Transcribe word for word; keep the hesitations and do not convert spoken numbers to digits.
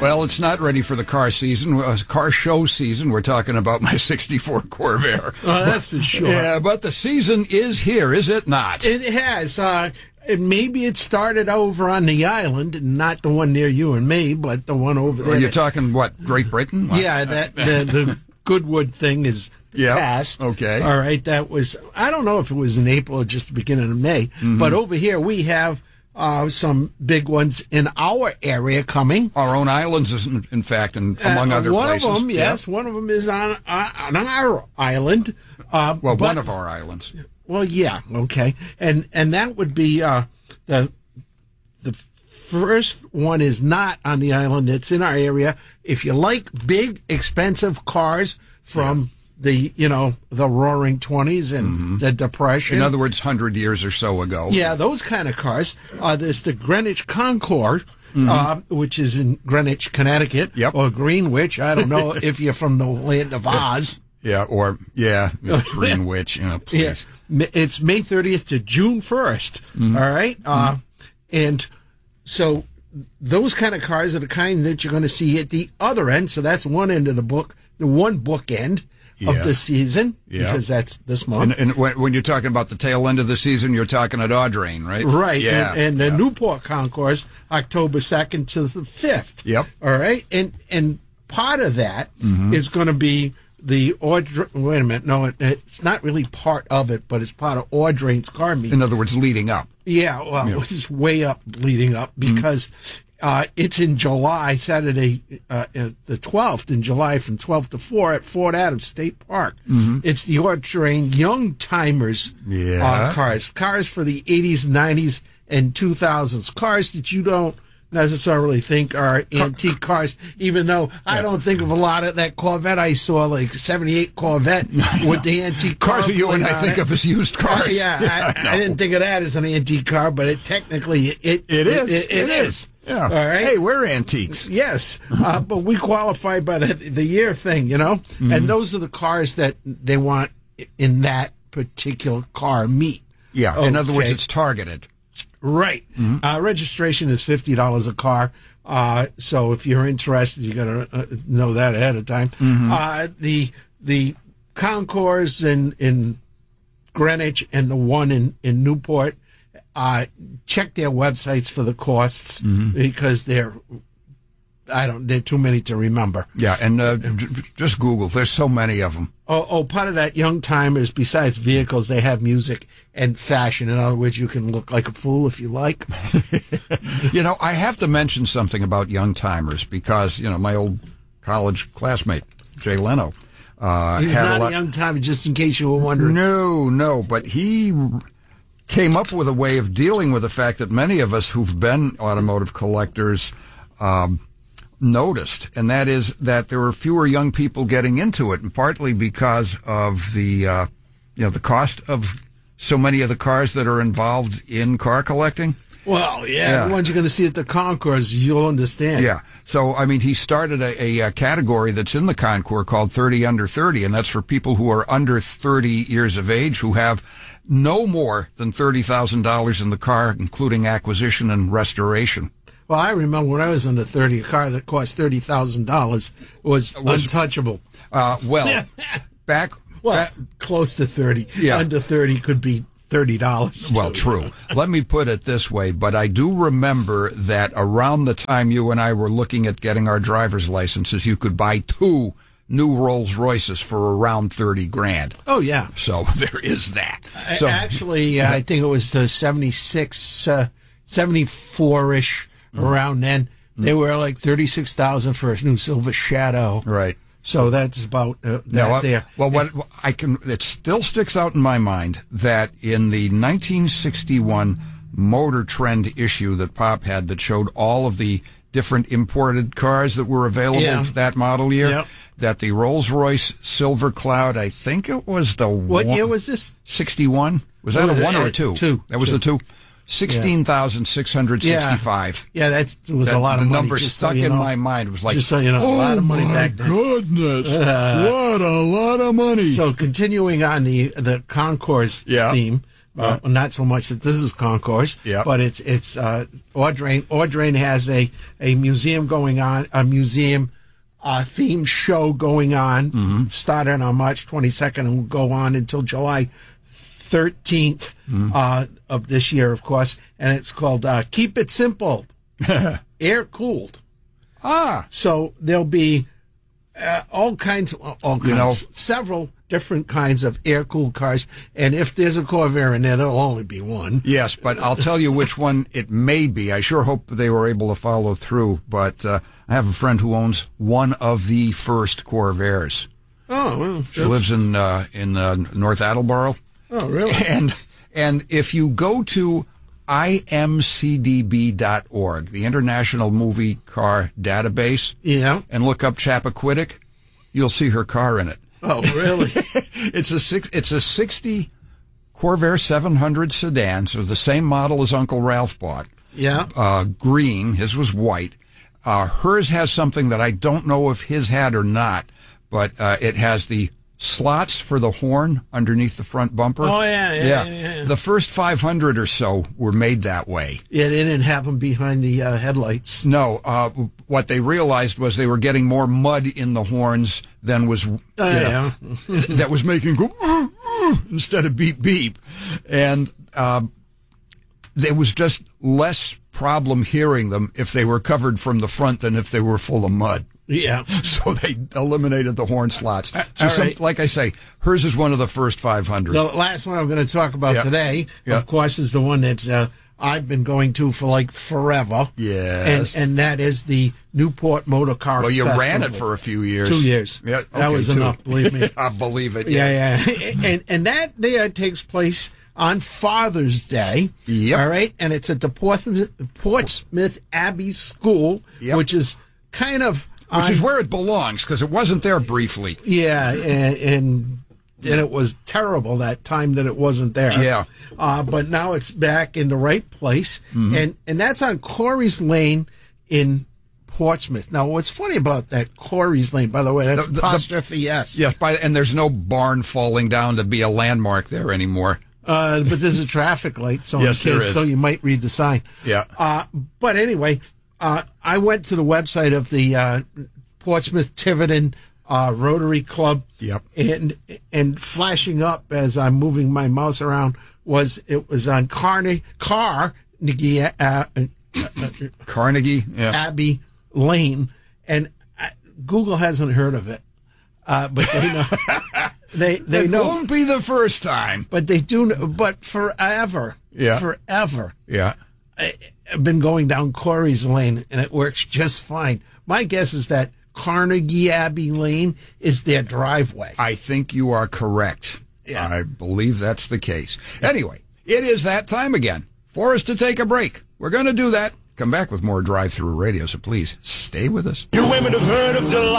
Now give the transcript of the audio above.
Well, it's not ready for the car season, uh, car show season. We're talking about my sixty-four Corvair. Oh, that's for sure. Yeah, but the season is here, is it not? It has. Uh, maybe it started over on the island, not the one near you and me, but the one over there. Are you that, talking, what, Great Britain? What? Yeah, that the, the Goodwood thing is yep. passed. Okay. All right, that was, I don't know if it was in April or just the beginning of May, mm-hmm. but over here we have uh, some big ones in our area coming. Our own islands, is in, in fact, and among uh, other one places. One of them, yes, yep. one of them is on, uh, on our island. Uh, well, but, one of our islands. Well, yeah, okay. And and that would be uh, the the first one is not on the island. It's in our area. If you like big, expensive cars from yeah. the, you know, the Roaring Twenties and mm-hmm. the Depression. In other words, hundred years or so ago. Yeah, those kind of cars. Uh, there's the Greenwich Concord, mm-hmm. uh, which is in Greenwich, Connecticut, yep. or Greenwich. I don't know if you're from the land of Oz. Yeah, or, yeah, Greenwich, you know, please. Yeah. It's May thirtieth to June first, mm-hmm. all right? Uh, mm-hmm. And so those kind of cars are the kind that you're going to see at the other end. So that's one end of the book, the one book end yeah. of the season, yeah. because that's this month. And, and when, when you're talking about the tail end of the season, you're talking at Audrain, right? Right. Yeah. And, and the yeah. Newport Concourse, October second to the fifth. Yep. All right? And, and part of that mm-hmm. is going to be the Audra- wait a minute, no, it, it's not really part of it, but it's part of Audrain's car meet. In other words, leading up. Yeah, well, yeah. it's way up leading up because mm-hmm. uh, it's in July, Saturday, uh, the twelfth in July from twelve to four at Fort Adams State Park. Mm-hmm. It's the Audrain Young Timers yeah. uh, cars, cars for the eighties, nineties, and two thousands, cars that you don't necessarily think are antique cars, even though I don't think of a lot of that Corvette I saw, like seventy-eight Corvette with the antique car. Cars that you and I think it. of as used cars. Uh, yeah, yeah I, I, I didn't think of that as an antique car, but it technically it it, it is. It, it, it, it is. is. Yeah. All right. Hey, we're antiques. Yes, uh, but we qualify by the, the year thing, you know, mm-hmm. and those are the cars that they want in that particular car meet. Yeah. Okay. In other words, it's targeted. Right. Mm-hmm. Uh, registration is fifty dollars a car. Uh, so if you're interested, you got to uh, know that ahead of time. Mm-hmm. Uh, the the Concours in, in Greenwich and the one in, in Newport, uh, check their websites for the costs mm-hmm. because they're, I don't, they're too many to remember. Yeah, and uh, j- just Google. There's so many of them. Oh, oh, part of that Young Timers, besides vehicles, they have music and fashion. In other words, you can look like a fool if you like. You know, I have to mention something about Young Timers because, you know, my old college classmate, Jay Leno, uh, He's had not a lot. A young timer, just in case you were wondering. No, no, but he came up with a way of dealing with the fact that many of us who've been automotive collectors um, noticed, and that is that there were fewer young people getting into it, and partly because of the, uh, you know, the cost of so many of the cars that are involved in car collecting. Well, yeah, yeah. the ones you're going to see at the Concours, you'll understand. Yeah. So, I mean, he started a, a, a category that's in the Concours called thirty under thirty, and that's for people who are under thirty years of age who have no more than thirty thousand dollars in the car, including acquisition and restoration. Well, I remember when I was under thirty, a car that cost thirty thousand dollars was, was untouchable. Uh, well, back... Well, back, close to thirty. Yeah. Under thirty could be thirty dollars. Well, true. Let me put it this way, but I do remember that around the time you and I were looking at getting our driver's licenses, you could buy two new Rolls Royces for around thirty grand. Oh, yeah. So there is that. So, Actually, uh, I think it was the seventy-six, uh, seventy-four-ish mm. around then. They mm. were like thirty-six thousand dollars for a new Silver Shadow. Right. So that's about uh, that now, there. Well, what I can, it still sticks out in my mind that in the nineteen sixty-one Motor Trend issue that Pop had that showed all of the different imported cars that were available yeah. for that model year, yep. that the Rolls-Royce Silver Cloud, I think it was the What one, year was this? sixty-one. Was that oh, a one uh, or a two? Two. That was two. the two. Sixteen thousand six hundred sixty-five. Yeah, yeah that was that, a lot of the money. The number just stuck so you in know. my mind. It was like, just so you know, oh a lot of money my back then. goodness, uh, what a lot of money. So continuing on the the Concours yeah. theme, Uh, Yeah. Not so much that this is concourse, Yep. but it's it's uh, Audrain. Audrain has a a museum going on, a museum uh, themed show going on, Mm-hmm. starting on March twenty-second and will go on until July thirteenth Mm-hmm. uh, of this year, of course. And it's called uh, Keep It Simple, Air Cooled. Ah, So there'll be uh, all kinds, all kinds, You know- several different kinds of air-cooled cars. And if there's a Corvair in there, there'll only be one. yes, but I'll tell you which one it may be. I sure hope they were able to follow through, but uh, I have a friend who owns one of the first Corvairs. Oh, well, She lives in uh, in uh, North Attleboro. Oh, really? And and if you go to I M C D B dot org, the International Movie Car Database, Yeah. and look up Chappaquiddick, you'll see her car in it. Oh, really? It's a six, it's a sixty Corvair seven hundred sedan, so the same model as Uncle Ralph bought. Yeah. Uh, green, his was white. Uh, hers has something that I don't know if his had or not, but uh, it has the slots for the horn underneath the front bumper. Oh, yeah, yeah, yeah, yeah. The first five hundred or so were made that way. Yeah, they didn't have them behind the uh, headlights. No, uh, what they realized was they were getting more mud in the horns than was you Oh, know, yeah. that was making go instead of beep beep, and uh, there was just less problem hearing them if they were covered from the front than if they were full of mud. Yeah. So they eliminated the horn slots. So, all some, right. like I say, hers is one of the first five hundred. The last one I'm going to talk about Yeah. today, Yeah. of course, is the one that uh, I've been going to for like forever. Yes. And, and that is the Newport Motor Car Well, you Festival. ran it for a few years. Two years. Yeah, That okay, was two. enough, believe me. I believe it. Yeah, yeah. and, and that there takes place on Father's Day. Yep. All right. And it's at the Portsmouth, Portsmouth Abbey School, Yep. which is kind of. Which on- is where it belongs, because it wasn't there briefly. Yeah. And, and, and it was terrible that time that it wasn't there. Yeah. Uh, but now it's back in the right place. Mm-hmm. And, and that's on Corey's Lane in Portsmouth. Now, what's funny about that Corey's Lane, by the way, that's The- the- apostrophe S. Yes, by, and there's no barn falling down to be a landmark there anymore. Uh, but there's a traffic light, so Yes, in there case, is. so you might read the sign. Yeah. Uh, but anyway, uh, I went to the website of the uh, Portsmouth Tiverton uh, Rotary Club. Yep. And and flashing up as I'm moving my mouse around was it was on Carnegie Carnegie uh, uh, Carnegie. Yeah. Abbey Lane, and uh, Google hasn't heard of it, uh, but they know they they it know. won't be the first time. But they do, know, but forever, Yeah. forever, Yeah. I, I've been going down Corey's Lane, and it works just fine. My guess is that Carnegie Abbey Lane is their driveway. I think you are correct. Yeah. I believe that's the case. Anyway, it is that time again for us to take a break. We're going to do that. Come back with more Drive Through Radio, so please stay with us. You women have heard of July.